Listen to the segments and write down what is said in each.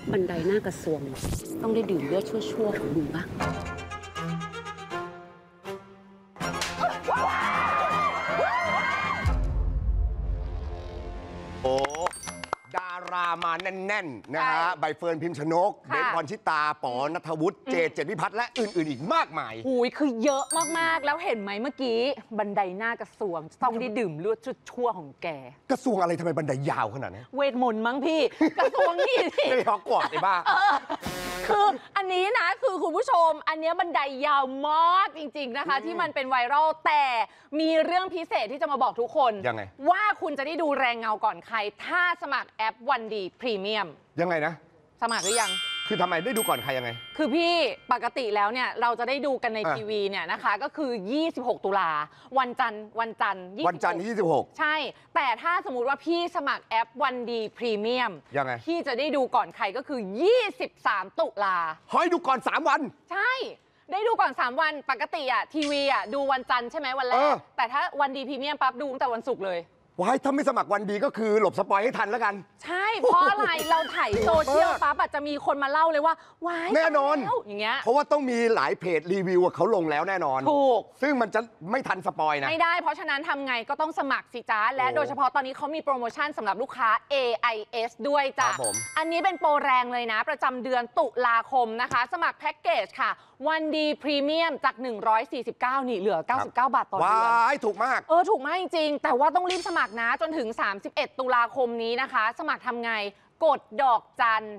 บันไดหน้ากระทรวงต้องได้ดื่มเลือดชั่วๆของมึงบ้างโอ้ดารามาแน่นๆนะฮะใบเฟิร์นพิมพ์ชนกเบนพรชิตาป๋อณัฐวุฒิเจตวิพัฒน์และอื่นๆอีกมากมายหูยคือเยอะมากๆแล้วเห็นไหมเมื่อกี้บันไดหน้ากระทรวงต้องได้ดื่มเลือดชั่วของแกกระทรวงอะไรทำไมบันไดยาวขนาดนี้เวทมนต์มั้งพี่กระทรวงนี่ไม่ฮอกวอตส์ไอ้บ้าคืออันนี้นะคือคุณผู้ชมอันนี้บันไดยาวมากจริงๆนะคะที่มันเป็นไวรัลแต่มีเรื่องพิเศษที่จะมาบอกทุกคนยังไงว่าคุณจะได้ดูแรงเงาก่อนใครถ้าสมัครแอปวันดีพรีเมียมยังไงนะสมัครหรือยังคือทำไมได้ดูก่อนใครยังไงคือพี่ปกติแล้วเนี่ยเราจะได้ดูกันในทีวีเนี่ยนะคะก็คือ26ตุลาวันจันทร์26ใช่แต่ถ้าสมมุติว่าพี่สมัครแอปวันดีพรีเมียมยังไงพี่จะได้ดูก่อนใครก็คือ23ตุลาให้ดูก่อน3วันใช่ได้ดูก่อน3วันปกติอ่ะทีวีอ่ะดูวันจันทร์ใช่ไหมวันแรกแต่ถ้าวันดีพรีเมียมปั๊บดูตั้งแต่วันศุกร์เลยว้ายถ้าไม่สมัครวันดีก็คือหลบสปอยให้ทันแล้วกันใช่เพราะอะไรเราถ่ายโซเชียลปั๊บจะมีคนมาเล่าเลยว่าว้ายแน่นอนอย่างเงี้ยเพราะว่าต้องมีหลายเพจรีวิวเขาลงแล้วแน่นอนถูกซึ่งมันจะไม่ทันสปอยนะไม่ได้เพราะฉะนั้นทำไงก็ต้องสมัครสิจ้าและโดยเฉพาะตอนนี้เขามีโปรโมชั่นสำหรับลูกค้า AIS ด้วยจ้ะอันนี้เป็นโปรแรงเลยนะประจำเดือนตุลาคมนะคะสมัครแพ็กเกจค่ะวันดีพรีเมียมจาก149นี่เหลือ99 บาทต่อเดือนว้ายถูกมากถูกมากจริงๆแต่ว่าต้องรีบสมัครนะจนถึง31ตุลาคมนี้นะคะสมัครทำไงกดดอกจัน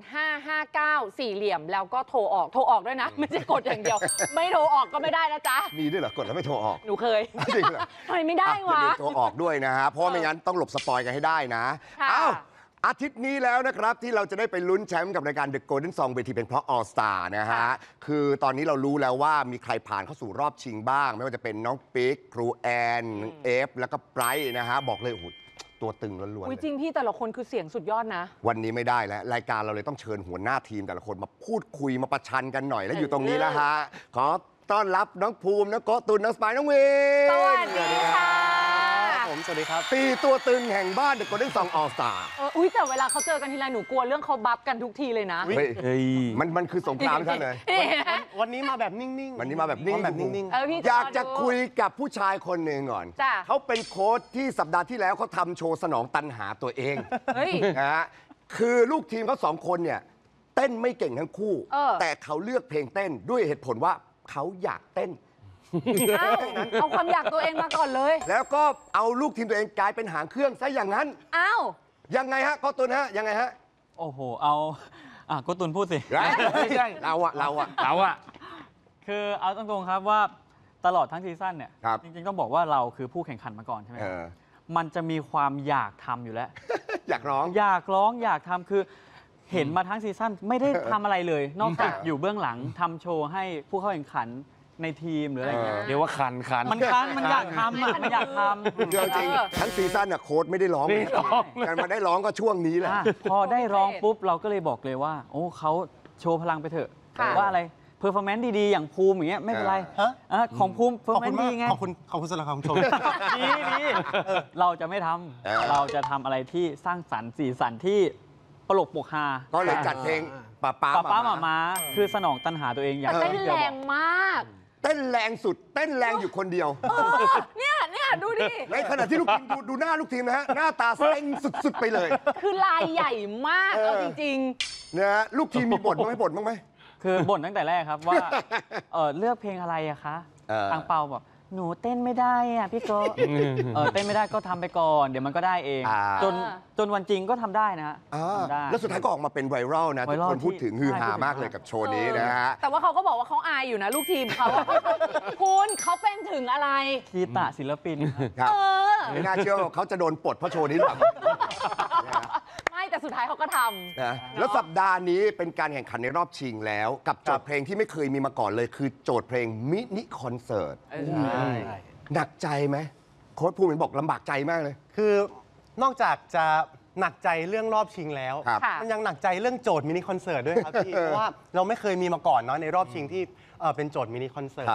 559สี่เหลี่ยมแล้วก็โทรออกด้วยนะไม่ใช่กดอย่างเดียวไม่โทรออกก็ไม่ได้นะจ๊ะมีด้วยเหรอกดแล้วไม่โทรออกหนูเคยจริงเหรอทำไมไม่ได้วะโทรออกด้วยนะฮะเพราะไม่งั้นต้องหลบสปอยกันให้ได้นะอ้าวอาทิตย์นี้แล้วนะครับที่เราจะได้ไปลุ้นแชมป์กับรายการ The Golden Song เวทีเป็นเพราะ All Star นะฮะคือตอนนี้เรารู้แล้วว่ามีใครผ่านเข้าสู่รอบชิงบ้างไม่ว่าจะเป็นน้องปิ๊กครูแอนเอฟแล้วก็ไบรท์นะฮะบอกเลยโอ้โหตัวตึงล้วนๆจริงพี่แต่ละคนคือเสียงสุดยอดนะวันนี้ไม่ได้แล้วรายการเราเลยต้องเชิญหัวหน้าทีมแต่ละคนมาพูดคุยมาประชันกันหน่อยแล้วอยู่ตรงนี้แล้วฮะขอต้อนรับน้องภูมิน้องโกตุนน้องสไปน้องวินสวัสดีค่ะผมสวัสดีครับตีตัวตึงแห่งบ้าน The Golden Song All Star แต่เวลาเขาเจอกันทีไรหนูกลัวเรื่องเขาบัฟกันทุกทีเลยนะมันคือสงครามท่านเลยวันนี้มาแบบนิ่งๆวันนี้มาแบบนิ่งๆอยากจะคุยกับผู้ชายคนหนึ่งก่อนเขาเป็นโค้ชที่สัปดาห์ที่แล้วเขาทำโชว์สนองตัณหาตัวเองนะฮะคือลูกทีมเขา2 คนเนี่ยเต้นไม่เก่งทั้งคู่แต่เขาเลือกเพลงเต้นด้วยเหตุผลว่าเขาอยากเต้นเอาความอยากตัวเองมาก่อนเลยแล้วก็เอาลูกทีมตัวเองกลายเป็นหางเครื่องซะอย่างนั้นยังไงฮะก็ตุนฮะยังไงฮะโอ้โหเอาก็ตุนพูดสิไม่ใช่เราอะคือเอาตรงๆครับว่าตลอดทั้งซีซั่นเนี่ยจริงๆต้องบอกว่าเราคือผู้แข่งขันมาก่อนใช่ไหมมันจะมีความอยากทำอยู่แล้วอยากร้องอยากทำคือเห็นมาทั้งซีซั่นไม่ได้ทำอะไรเลยนอกจากอยู่เบื้องหลังทำโชว์ให้ผู้เข้าแข่งขันในทีมหรืออะไรเงี้ยเรียกว่าคันมันอยากทำมันอยากทำจริงทั้งซีซั่นน่ะโค้ชไม่ได้ร้องกันมาได้ร้องก็ช่วงนี้แหละพอได้ร้องปุ๊บเราก็เลยบอกเลยว่าโอ้เขาโชว์พลังไปเถอะว่าอะไรเพอร์ฟอร์แมนซ์ดีๆอย่างภูมิอย่างเงี้ยไม่เป็นไรของภูมิเพอร์ฟอร์แมนซ์ดีไงขอบคุณสำหรับคำชมดีเราจะไม่ทำเราจะทำอะไรที่สร้างสรรค์สีสันที่ตลกปกฮาก็เลยจัดเพลงป้ามาคือสนองตัณหาตัวเองอย่างเต้นแรงมากเต้นแรงสุดเต้นแรงอยู่คนเดียวเนี่ยดูดิในขณะที่ลูกทีมดูหน้าลูกทีมนะฮะหน้าตาเซ็งสุดๆไปเลยคือลายใหญ่มากเอาจริงๆนะลูกทีมมีบ่นบ้างไหมคือบ่นตั้งแต่แรกครับว่าเลือกเพลงอะไรอะคะอังเปาบอกหนูเต้นไม่ได้อ่ะพี่โกเต้นไม่ได้ก็ทำไปก่อนเดี๋ยวมันก็ได้เองจนวันจริงก็ทำได้นะฮะแล้วสุดท้ายก็ออกมาเป็นไวรัลนะทุกคนพูดถึงฮือฮามากเลยกับโชว์นี้นะฮะแต่ว่าเขาก็บอกว่าเขาอายอยู่นะลูกทีมเขาคุณเขาเป็นถึงอะไรคีตะศิลปินครับไม่น่าเชื่อว่าเขาจะโดนปลดเพราะโชว์นี้หรอกไม่แต่สุดท้ายเขาก็ทำนะแล้วสัปดาห์นี้เป็นการแข่งขันในรอบชิงแล้วกับโจทย์เพลงที่ไม่เคยมีมาก่อนเลยคือโจทย์เพลงมินิคอนเสิร์ตหนักใจไหมโค้ชภูมิบอกลำบากใจมากเลยคือนอกจากจะหนักใจเรื่องรอบชิงแล้วมันยังหนักใจเรื่องโจทย์มินิคอนเสิร์ตด้วยครับพี่เพราะว่าเราไม่เคยมีมาก่อนเนาะในรอบชิงที่เป็นโจทย์มินิคอนเสิร์ต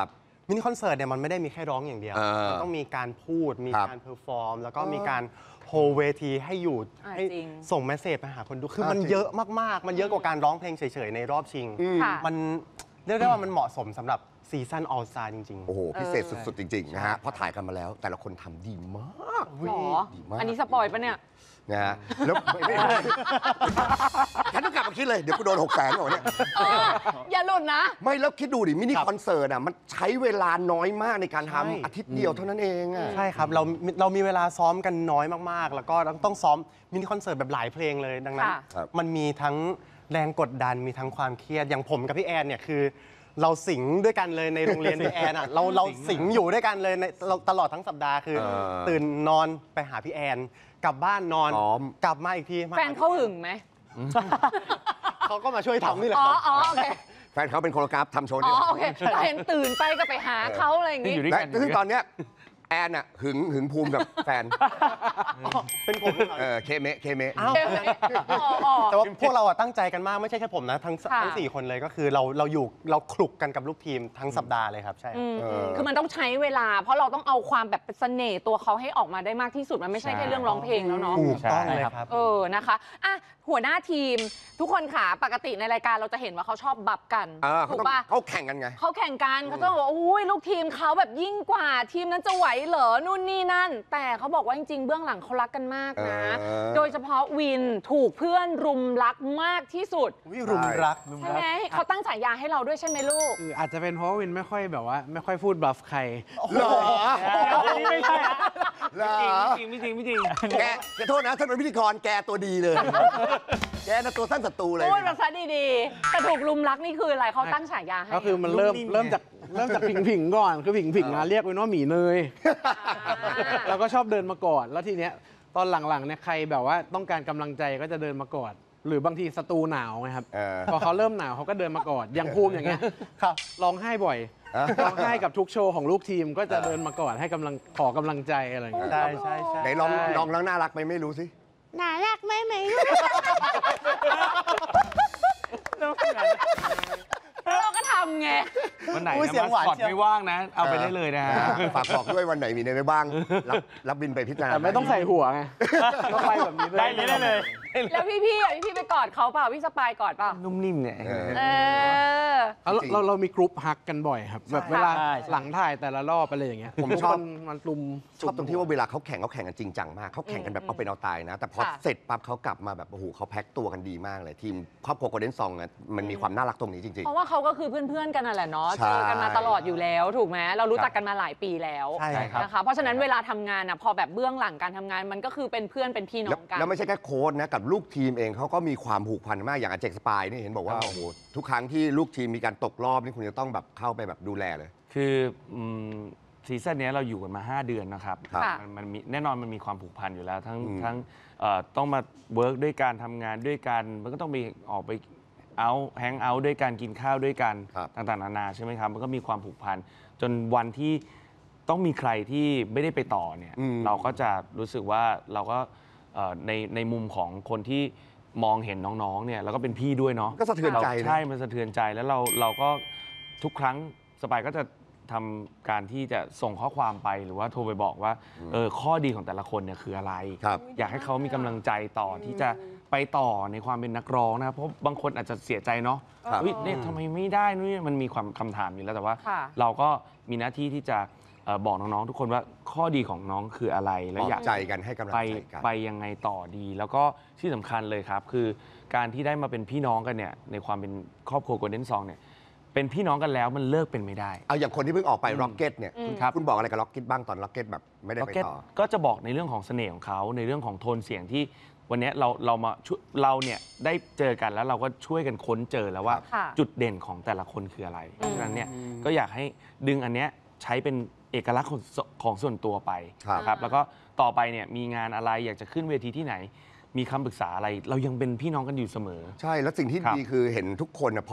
มินิคอนเสิร์ตเนี่ยมันไม่ได้มีแค่ร้องอย่างเดียวมันต้องมีการพูดมีการเพอร์ฟอร์มแล้วก็มีการโฮเวทีให้อยู่ให้ส่งเมสเซจไปหาคนดูคือมันเยอะมากๆมันเยอะกว่าการร้องเพลงเฉยๆในรอบชิงมันเรียกได้ว่ามันเหมาะสมสำหรับซีซั่นออลสตาร์จริงๆโอ้โหพิเศษสุดๆจริงๆนะฮะเพราะถ่ายกันมาแล้วแต่ละคนทำดีมากหรออันนี้สปอยปะเนี่ยนะฮะแล้วฉันต้องกลับมาคิดเลยเดี๋ยวกูโดน600,000ก่อนเนี่ยอย่าหลุดนะไม่แล้วคิดดูดิมินิคอนเสิร์ตอ่ะมันใช้เวลาน้อยมากในการทำอาทิตย์เดียวเท่านั้นเองอ่ะใช่ครับเรามีเวลาซ้อมกันน้อยมากๆแล้วก็ต้องซ้อมมินิคอนเสิร์ตแบบหลายเพลงเลยดังนั้นมันมีทั้งแรงกดดันมีทั้งความเครียดอย่างผมกับพี่แอนเนี่ยคือเราสิงด้วยกันเลยในโรงเรียนพี่แอนอ่ะเราสิงอยู่ด้วยกันเลยในตลอดทั้งสัปดาห์คือตื่นนอนไปหาพี่แอนกลับบ้านนอนกลับมาอีกทีแฟนเขาหึงไหมเขาก็มาช่วยทำนี่แหละอ๋อโอเคแฟนเขาเป็นโคโรกราฟทำโชว์นี่โอเคเราเห็นตื่นไปก็ไปหาเขาอะไรอย่างงี้ซึ่งตอนเนี้ยแอนอะหึงภูมิกับแฟนเป็นผมเคเมะแต่ว่าพวกเราอะตั้งใจกันมากไม่ใช่แค่ผมนะทั้ง4 คนเลยก็คือเราคลุกกันกับลูกทีมทั้งสัปดาห์เลยครับใช่คือมันต้องใช้เวลาเพราะเราต้องเอาความแบบเสน่ห์ตัวเขาให้ออกมาได้มากที่สุดมันไม่ใช่แค่เรื่องร้องเพลงแล้วเนาะถูกต้องเลยครับนะคะอ่ะหัวหน้าทีมทุกคนค่ะปกติในรายการเราจะเห็นว่าเขาชอบบับกันถูกป่ะเขาแข่งกันไงเขาแข่งกันเขาต้องบอกว่าอุ้ยลูกทีมเขาแบบยิ่งกว่าทีมนั้นจะไหวเหรอนู่นนี่นั่นแต่เขาบอกว่าจริงๆเบื้องหลังเขารักกันมากนะโดยเฉพาะวินถูกเพื่อนรุมรักมากที่สุดรุมรักใช่ไหมเขาตั้งฉายาให้เราด้วยใช่ไหมลูกอาจจะเป็นเพราะวินไม่ค่อยแบบว่าไม่ค่อยพูดบัฟใครหรอไม่ใช่จริงไม่จริงแกโทษนะท่านเป็นพิธีกรแกตัวดีเลยแกน่ะตัวสั้นศัตรูเลยพูดภาษาดีๆแต่ถูกลุมรักนี่คืออะไรเขาตั้งฉายาให้ก็คือมันเริ่มจากผิงก่อนคือผิงเรียกวินว่าหมีเนยแล้วก็ชอบเดินมากอดแล้วทีเนี้ยตอนหลังๆเนี่ยใครแบบว่าต้องการกำลังใจก็จะเดินมากอดหรือบางทีศัตรูหนาวไงครับพอเขาเริ่มหนาวเขาก็เดินมากอดอย่างภูมิอย่างเงี้ยร้องไห้บ่อยร้องไห้กับทุกโชว์ของลูกทีมก็จะเดินมากอดให้ขอกำลังใจอะไรอย่างเงี้ยใช่ไหนลองแล้วน่ารักไหมไม่รู้สิน่ารักไหมเราก็ทำไงวันไหนนะมาสปอตไม่ว่างนะเอาไปได้เลยนะฮะฝากบอกด้วยวันไหนมีในไม่บ้างรับบินไปพิจารณาแต่ไม่ต้องใส่หัวไงก็ไปแบบนี้ได้เลยแล้วพี่ไปกอดเขาเปล่าพี่สปายกอดเปล่านุ่มนิ่มเนี่ยเรามีกรุ๊ปฮักกันบ่อยครับแบบเวลาหลังถ่ายแต่ละรอบอะไรอย่างเงี้ยผมชอบมันกลุ่มชอบตรงที่ว่าเวลาเขาแข่งกันจริงจังมากเขาแข่งกันแบบเอาเป็นเอาตายนะแต่พอเสร็จปั๊บเขากลับมาแบบโอ้โหเขาแพ็คตัวกันดีมากเลยทีมครอบครัวโกลเด้นซองมันมีความน่ารักตรงนี้จริงๆเพราะว่าเขาก็คือเพื่อนๆกันนั่นแหละเนาะเจอกันมาตลอดอยู่แล้วถูกไหมเรารู้จักกันมาหลายปีแล้วนะคะเพราะฉะนั้นเวลาทำงานอ่ะพอแบบเบื้องหลังการทำงานมันก็คือเป็นเพื่อนเป็นพี่น้องกันแล้วไม่ใช่แค่โค้ชนะกับลูกทีมเองเขาก็มีความผูกพันมากอย่างอาเจกสปายนี่เห็นบอกว่าโอ้โหทุกครั้งที่ลูกทีมมีการตกรอบนี่คุณจะต้องแบบเข้าไปแบบดูแลเลยคือซีซั่นนี้เราอยู่กันมา5 เดือนนะครับมันมีแน่นอนมันมีความผูกพันอยู่แล้วทั้งต้องมาเวิร์กด้วยการทำงานด้วยกันมันก็ต้องมีออกไปแฮงเอาท์ด้วยกันกินข้าวด้วยกันต่างๆนานาใช่ไหมครับมันก็มีความผูกพันจนวันที่ต้องมีใครที่ไม่ได้ไปต่อเนี่ยเราก็จะรู้สึกว่าเราก็ในมุมของคนที่มองเห็นน้องๆเนี่ยแล้วก็เป็นพี่ด้วยเนาะก็สะเทือนใจใช่มันสะเทือนใจแล้วเราก็ทุกครั้งสปายก็จะทำการที่จะส่งข้อความไปหรือว่าโทรไปบอกว่าข้อดีของแต่ละคนเนี่ยคืออะไรอยากให้เขามีกำลังใจต่อที่จะไปต่อในความเป็นนักร้องนะเพราะบางคนอาจจะเสียใจเนาะเนี่ยทำไมไม่ได้นี่มันมีความคำถามอยู่แล้วแต่ว่าเราก็มีหน้าที่ที่จะบอกน้องๆทุกคนว่าข้อดีของน้องคืออะไรและอยากใจกันให้กำลังใจกันไปยังไงต่อดีแล้วก็ที่สำคัญเลยครับคือการที่ได้มาเป็นพี่น้องกันเนี่ยในความเป็นครอบครัวโกลเด้นซองเนี่ยเป็นพี่น้องกันแล้วมันเลิกเป็นไม่ได้เอาอย่างคนที่เพิ่งออกไปร็อกเก็ตเนี่ยคุณบอกอะไรกับร็อกเก็ตบ้างตอนร็อกเก็ตแบบไม่ได้ไปต่อก็จะบอกในเรื่องของเสน่ห์ของเขาในเรื่องของโทนเสียงที่วันนี้เราเนี่ยได้เจอกันแล้วเราก็ช่วยกันค้นเจอแล้วว่าจุดเด่นของแต่ละคนคืออะไรเพราะฉะนั้นเนี่ยก็อยากให้ดึงอันเนี้ยใช้เป็นเอกลักษณ์ของส่วนตัวไปครับแล้วก็ต่อไปเนี่ยมีงานอะไรอยากจะขึ้นเวทีที่ไหนมีคำปรึกษาอะไรเรายังเป็นพี่น้องกันอยู่เสมอใช่แล้วสิ่งที่ดีคือเห็นทุกคน